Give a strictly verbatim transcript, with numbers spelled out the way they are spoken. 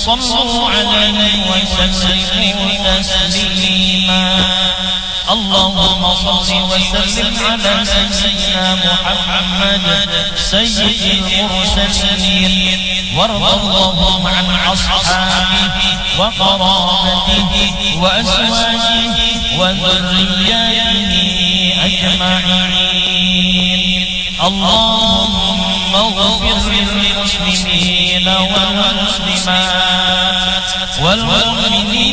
صلوا عليه وسلموا تسليما. اللهم صل وسلم على سيدنا محمد سيد المرسلين، وارض اللهم عن أصحابه وقرابته وأزواجه وذرياته أجمعين. اللهم اغفر للمسلمين والمسلمات والمؤمنين